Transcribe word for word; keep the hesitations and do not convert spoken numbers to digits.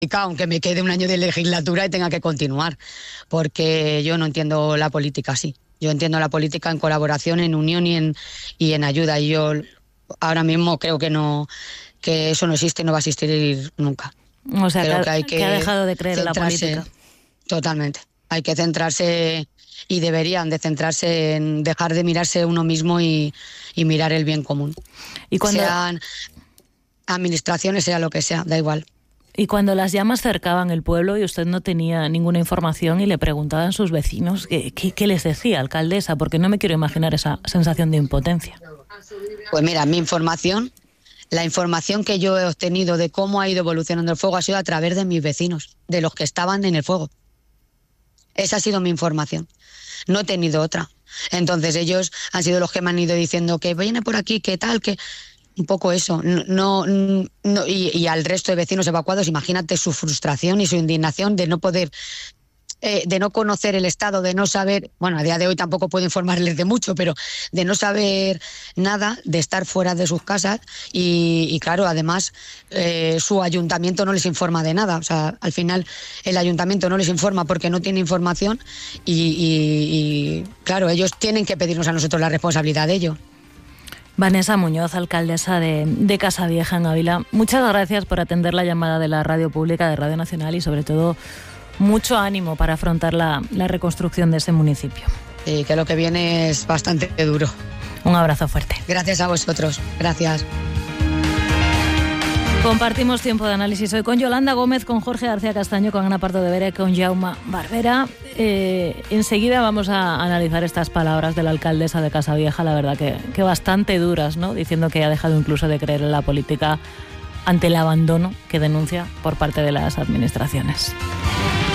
aunque me quede un año de legislatura y tenga que continuar, porque yo no entiendo la política así. Yo entiendo la política en colaboración, en unión y en, y en ayuda. Y yo ahora mismo creo que no, que eso no existe y no va a existir nunca. O sea, creo que, que, hay que, que ha dejado de creer en la política. Totalmente. Hay que centrarse, y deberían de centrarse en dejar de mirarse uno mismo y, y mirar el bien común. Y cuando... Sean administraciones, sea lo que sea, da igual. Y cuando las llamas cercaban el pueblo y usted no tenía ninguna información y le preguntaban a sus vecinos, ¿qué, qué, qué les decía, alcaldesa? Porque no me quiero imaginar esa sensación de impotencia. Pues mira, mi información, la información que yo he obtenido de cómo ha ido evolucionando el fuego ha sido a través de mis vecinos, de los que estaban en el fuego. Esa ha sido mi información. No he tenido otra. Entonces ellos han sido los que me han ido diciendo que viene por aquí, que tal, que... Un poco eso, no, no, no y, y al resto de vecinos evacuados, imagínate su frustración y su indignación de no poder, eh, de no conocer el estado, de no saber, bueno, a día de hoy tampoco puedo informarles de mucho, pero de no saber nada, de estar fuera de sus casas y, y claro, además eh, su ayuntamiento no les informa de nada, o sea, al final el ayuntamiento no les informa porque no tiene información y, y, y claro, ellos tienen que pedirnos a nosotros la responsabilidad de ello. Vanessa Muñoz, alcaldesa de, de Casavieja, en Ávila. Muchas gracias por atender la llamada de la Radio Pública, de Radio Nacional y sobre todo mucho ánimo para afrontar la, la reconstrucción de ese municipio. Y que lo que viene es bastante duro. Un abrazo fuerte. Gracias a vosotros. Gracias. Compartimos tiempo de análisis hoy con Yolanda Gómez, con Jorge García Castaño, con Ana Pardo de Vera y con Jaume Barbera. Eh, enseguida vamos a analizar estas palabras de la alcaldesa de Casavieja, la verdad que, que bastante duras, ¿no? Diciendo que ha dejado incluso de creer en la política ante el abandono que denuncia por parte de las administraciones.